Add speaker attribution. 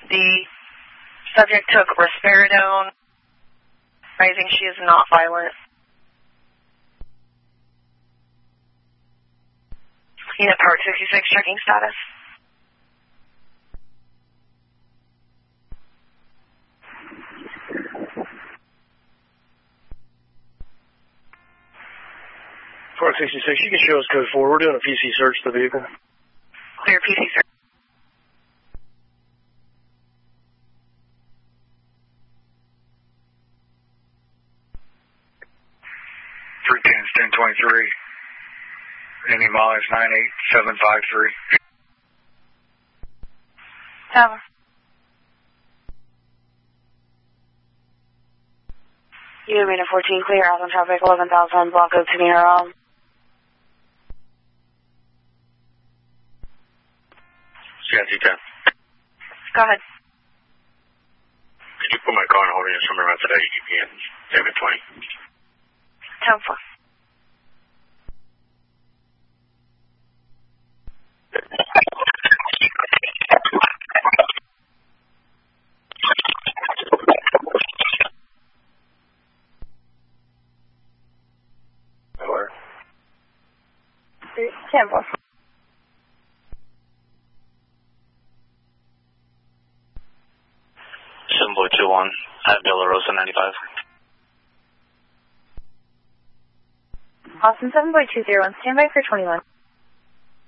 Speaker 1: The subject took risperidone. Advising she is not violent. Unit Park 66, checking status.
Speaker 2: Park 66, you can show us code 4. We're doing a PC search of the vehicle.
Speaker 1: Clear PC search.
Speaker 3: Tens 1023. Any mileage 98753.
Speaker 1: Tower. Unit Marina 14 clear, out on traffic 11,000, block of Tenero.
Speaker 3: CNC 10.
Speaker 1: Go ahead.
Speaker 3: Could you put my car on hold and somewhere around today? EGPN 720.
Speaker 1: 10-4.
Speaker 2: Where?
Speaker 1: 10-4.
Speaker 3: Symbol 21 at Villa Rosa 95.
Speaker 1: Austin 7.201, standby for 21.